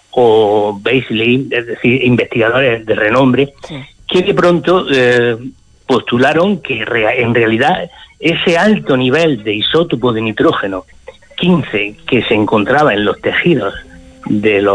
o Beasley, es decir, investigadores de renombre, que de pronto postularon que en realidad ese alto nivel de isótopo de nitrógeno 15 que se encontraba en los tejidos de los